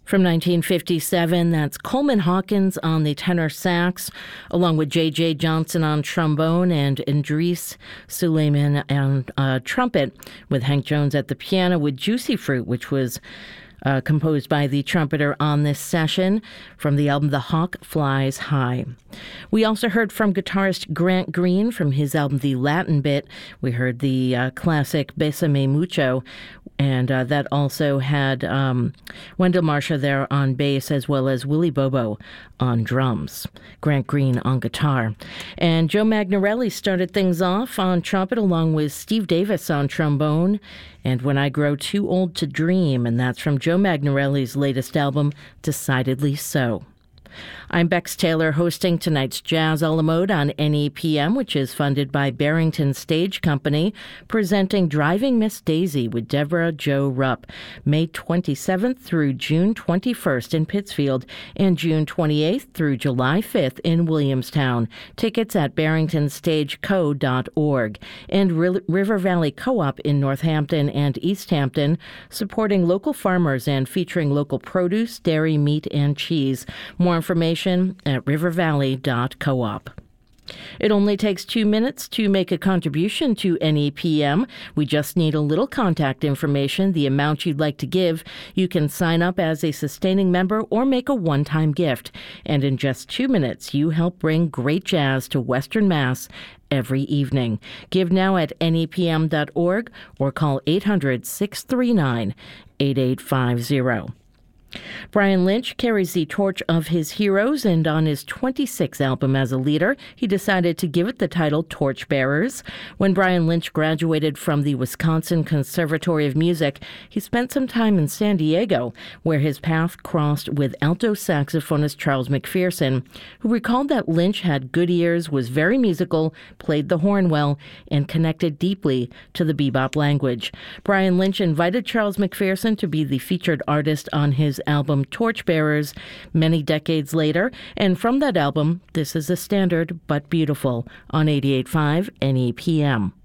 From 1957, that's Coleman Hawkins on the tenor sax, along with J.J. Johnson on trombone and Idris Suleiman on trumpet, with Hank Jones at the piano with Juicy Fruit, which was composed by the trumpeter on this session from the album The Hawk Flies High. We also heard from guitarist Grant Green from his album The Latin Bit. We heard the classic Bésame Mucho, and that also had Wendell Marsha there on bass, as well as Willie Bobo on drums, Grant Green on guitar. And Joe Magnarelli started things off on trumpet, along with Steve Davis on trombone, and When I Grow Too Old to Dream, and that's from Joe Magnarelli's latest album, Decidedly So. I'm Bex Taylor, hosting tonight's Jazz a la Mode on NEPM, which is funded by Barrington Stage Company, presenting Driving Miss Daisy with Deborah Jo Rupp, May 27th through June 21st in Pittsfield, and June 28th through July 5th in Williamstown. Tickets at barringtonstageco.org. And River Valley Co-op in Northampton and East Hampton, supporting local farmers and featuring local produce, dairy, meat, and cheese. More information at rivervalley.coop. It only takes 2 minutes to make a contribution to NEPM. We just need a little contact information, the amount you'd like to give. You can sign up as a sustaining member or make a one-time gift. And in just 2 minutes, you help bring great jazz to Western Mass every evening. Give now at nepm.org or call 800-639-8850. Brian Lynch carries the torch of his heroes, and on his 26th album as a leader, he decided to give it the title Torchbearers. When Brian Lynch graduated from the Wisconsin Conservatory of Music, he spent some time in San Diego, where his path crossed with alto saxophonist Charles McPherson, who recalled that Lynch had good ears, was very musical, played the horn well, and connected deeply to the bebop language. Brian Lynch invited Charles McPherson to be the featured artist on his album Torchbearers many decades later, and from that album, this is a standard but beautiful on 88.5 NEPM.